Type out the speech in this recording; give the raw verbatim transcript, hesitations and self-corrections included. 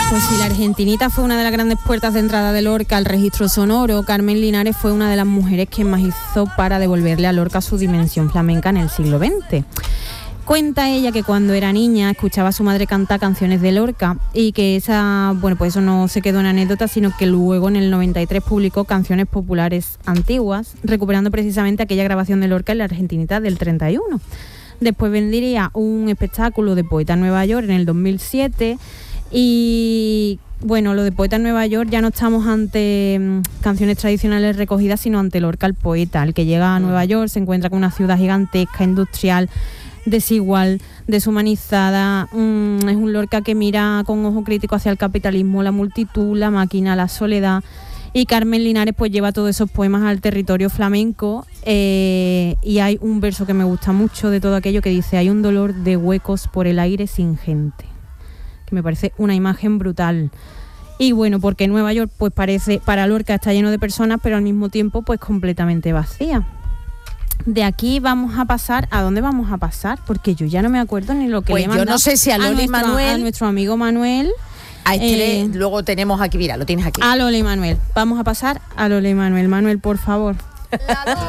Pues si la argentinita fue una de las grandes puertas de entrada de Lorca al registro sonoro, Carmen Linares fue una de las mujeres que más hizo para devolverle a Lorca su dimensión flamenca en el siglo veinte. Cuenta ella que cuando era niña escuchaba a su madre cantar canciones de Lorca y que esa, bueno, pues eso no se quedó en anécdota, sino que luego en el noventa y tres publicó Canciones Populares Antiguas, recuperando precisamente aquella grabación de Lorca en la argentinita del treinta y uno. Después vendría un espectáculo de Poeta en Nueva York en el dos mil siete y bueno, lo de Poeta en Nueva York ya no estamos ante mmm, canciones tradicionales recogidas, sino ante Lorca el poeta, el que llega a Nueva York, se encuentra con una ciudad gigantesca, industrial, desigual, deshumanizada. Mm, es un Lorca que mira con ojo crítico hacia el capitalismo, la multitud, la máquina, la soledad. Y Carmen Linares pues lleva todos esos poemas al territorio flamenco eh, y hay un verso que me gusta mucho de todo aquello que dice: hay un dolor de huecos por el aire sin gente, que me parece una imagen brutal. Y bueno, porque Nueva York pues parece, para Lorca está lleno de personas, pero al mismo tiempo pues completamente vacía. De aquí vamos a pasar, ¿a dónde vamos a pasar? Porque yo ya no me acuerdo ni lo que pues le he mandado. Yo no sé si a Loli a nuestro, Manuel, a nuestro amigo Manuel. A este eh, luego tenemos aquí, mira, lo tienes aquí. A Loli Manuel. Vamos a pasar a Loli Manuel. Manuel, por favor.